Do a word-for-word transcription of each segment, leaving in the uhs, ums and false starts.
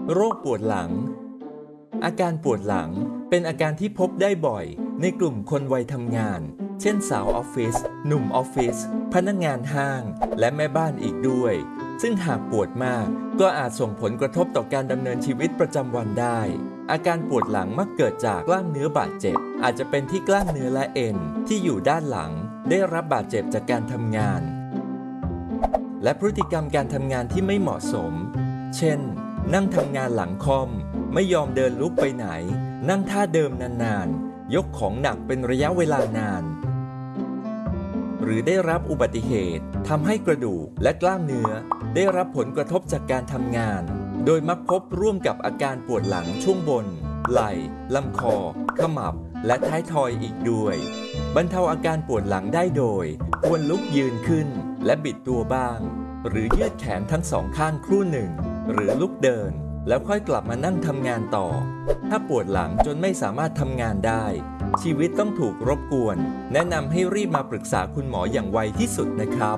โรคปวดหลังอาการปวดหลังเป็นอาการที่พบได้บ่อยในกลุ่มคนวัยทำงานเช่นสาวออฟฟิศหนุ่มออฟฟิศพนักงานห้างและแม่บ้านอีกด้วยซึ่งหากปวดมากก็อาจส่งผลกระทบต่อการดำเนินชีวิตประจำวันได้อาการปวดหลังมักเกิดจากกล้ามเนื้อบาดเจ็บอาจจะเป็นที่กล้ามเนื้อและเอ็นที่อยู่ด้านหลังได้รับบาดเจ็บจากการทำงานและพฤติกรรมการทำงานที่ไม่เหมาะสมเช่นนั่งทำงานหลังคอมไม่ยอมเดินลุกไปไหนนั่งท่าเดิมนานๆยกของหนักเป็นระยะเวลานานหรือได้รับอุบัติเหตุทำให้กระดูกและกล้ามเนื้อได้รับผลกระทบจากการทำงานโดยมักพบร่วมกับอาการปวดหลังช่วงบนไหล่ลำคอขมับและท้ายทอยอีกด้วยบรรเทาอาการปวดหลังได้โดยควรลุกยืนขึ้นและบิดตัวบ้างหรือยืดแขนทั้งสองข้างครู่หนึ่งหรือลุกเดินแล้วค่อยกลับมานั่งทำงานต่อถ้าปวดหลังจนไม่สามารถทำงานได้ชีวิตต้องถูกรบกวนแนะนำให้รีบมาปรึกษาคุณหมออย่างไวที่สุดนะครับ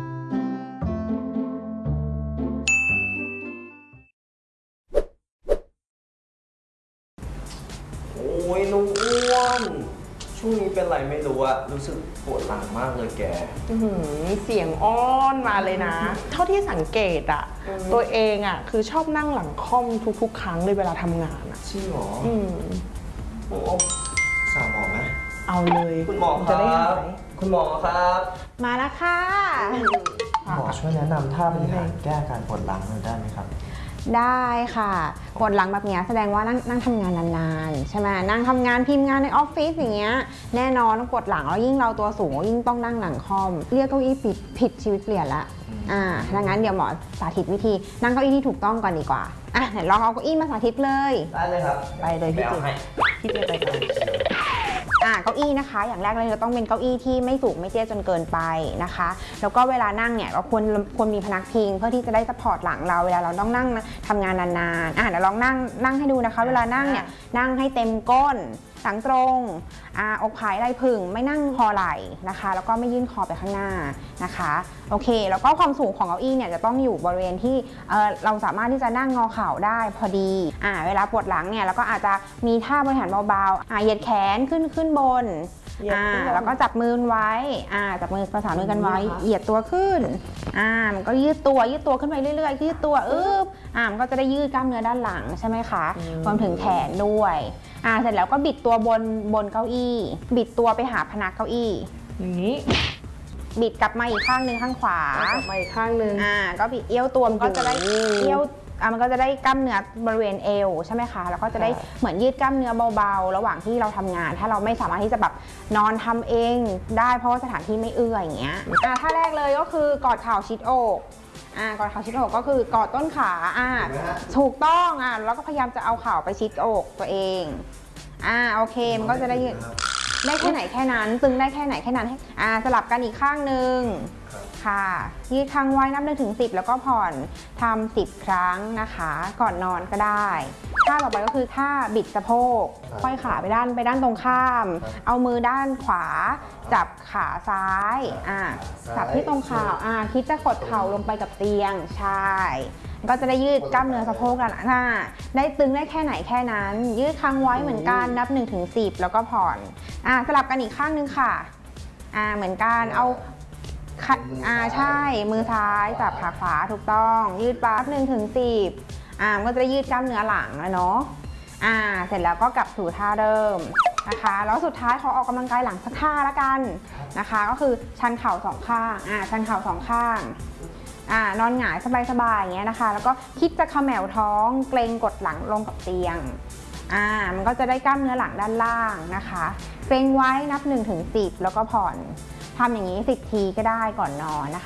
โอ้ยลุงอ้วนช่วงนี้เป็นไรไม่รู้อะรู้สึกปวดหลังมากเลยแกเสียงอ้อนมาเลยนะเท่าที่สังเกตอะตัวเองอะคือชอบนั่งหลังค่อมทุกๆครั้งเลยเวลาทำงานอะจริงเหรออืมโอ้สาวหมอไหมเอาเลยคุณหมอครับคุณหมอครับมาแล้วค่ะหมอช่วยแนะนำท่าบริหารแก้อาการปวดหลังหน่อยได้ไหมครับได้ค่ะปวดหลังแบบนี้แสดงว่านั่งนั่งทำงานนานๆใช่ไหมนั่งทำงานพิมพ์งานในออฟฟิศอย่างเงี้ยแน่นอนต้องปวดหลังแล้วยิ่งเราตัวสูงยิ่งต้องนั่งหลังคอมเรียกเก้าอี้ผิดผิดชีวิตเปลี่ยนละอ่าดังนั้นเดี๋ยวหมอสาธิตวิธีนั่งเก้าอี้ที่ถูกต้องก่อนดีกว่าอ่ะไหนลองเอาเก้าอี้มาสาธิตเลยได้เลยครับไปเลยพี่เจพี่เจไปเลยอ่าเก้าอี้นะคะอย่างแรกเลยเราต้องเป็นเก้าอี้ที่ไม่สูงไม่เตี้ยจนเกินไปนะคะแล้วก็เวลานั่งเนี่ยเราควรควรมีพนักพิงเพื่อที่จะได้ซัพพอร์ตหลังเราเวลาเราต้องนั่งทำงานนานๆอ่ะเดี๋ยวลองนั่งนั่งให้ดูนะคะเวลานั่งเนี่ยนั่งให้เต็มก้นหลังตรงอ่าอกผายไหล่ผึ่งไม่นั่งคอไหล่นะคะแล้วก็ไม่ยื่นคอไปข้างหน้านะคะโอเคแล้วก็ความสูงของเก้าอี้เนี่ยจะต้องอยู่บริเวณที่เออเราสามารถที่จะนั่งงอเข่าได้พอดีอ่าเวลาปวดหลังเนี่ยเราก็อาจจะมีท่าบริหารเบาๆอ่าเหยียดแขนขึ้นขึ้นบนอ่าแล้วก็จับมือไว้อ่าจับมือประสานมือกันไว้เหยียดตัวขึ้นอ่ามันก็ยืดตัวยืดตัวขึ้นไปเรื่อยๆยืดตัวอึ๊บอ่ามันก็จะได้ยืดกล้ามเนื้อด้านหลังใช่ไหมคะรวมถึงแขนด้วยอ่าเสร็จแล้วก็บิดตัวบนบนเก้าอี้บิดตัวไปหาพนักเก้าอี้อย่างนี้บิดกลับมาอีกข้างหนึ่งข้างขวากลับมาอีกข้างหนึ่งอ่าก็บิดเอี้ยวตัวมันก็จะได้เอี้ยวอ่ะมันก็จะได้กล้ามเนื้อบริเวณเอวใช่ไหมคะแล้วก็จะได้เหมือนยืดกล้ามเนื้อเบาๆระหว่างที่เราทำงานถ้าเราไม่สามารถที่จะแบบนอนทำเองได้เพราะว่าสถานที่ไม่เอื้ออย่างเงี้ยอ่าท่าแรกเลยก็คือกอดเข่าชิดอกอ่ากอดเข่าชิดอกก็คือกอดต้นขาอ่าถูกต้องอ่าแล้วก็พยายามจะเอาเข่าไปชิดอกตัวเองอ่าโอเคมันก็จะได้ยืดได้แค่ไหนแค่นั้นตึงได้แค่ไหนแค่นั้นอ่าสลับกันอีกข้างหนึ่งค่ะยืดค้างไว้นับหนึ่งถึงสิบแล้วก็ผ่อนทำสิบครั้งนะคะก่อนนอนก็ได้ท่าต่อไปก็คือท่าบิดสะโพกค่อยขาไปด้านไปด้านตรงข้ามเอามือด้านขวาจับขาซ้ายอ่าจับที่ตรงเข่าอ่าคิดจะกดเข่าลงไปกับเตียงใช่ก็จะได้ยืดกล้ามเนื้อสะโพกกันนะได้ตึงได้แค่ไหนแค่นั้นยืดค้างไว้เหมือนกันนับหนึ่งถึงสิบแล้วก็ผ่อนอ่าสลับกันอีกข้างนึงค่ะอ่าเหมือนกันเอาอ่าใช่มือซ้ายจับขาขวาถูกต้องยืดปั๊บหนึ่งถึงสิบอ่าก็จะได้ยืดกล้ามเนื้อหลังแล้วเนาะอ่าเสร็จแล้วก็กลับสู่ท่าเดิมนะคะแล้วสุดท้ายขอออกกำลังกายหลังสักท่าละกันนะคะก็คือชันเข่าสองข้างอ่าชันเข่าสองข้างอ่านอนหงายสบายๆอย่างเงี้ยนะคะแล้วก็คิดจะเขม่าท้องเกรงกดหลังลงกับเตียงอ่ามันก็จะได้กล้ามเนื้อหลังด้านล่างนะคะเกรงไว้นับหนึ่งถึงสิบแล้วก็ผ่อนทำอย่างนี้สิบทีก็ได้ก่อนนอนนะ